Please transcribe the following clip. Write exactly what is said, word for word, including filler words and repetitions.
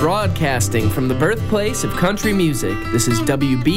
Broadcasting from the birthplace of country music, this is W B